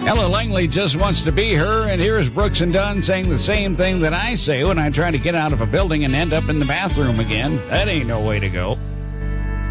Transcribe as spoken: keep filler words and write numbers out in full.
Ella Langley just wants to be her, and here's Brooks and Dunn saying the same thing that I say when I try to get out of a building and end up in the bathroom again. That ain't no way to go.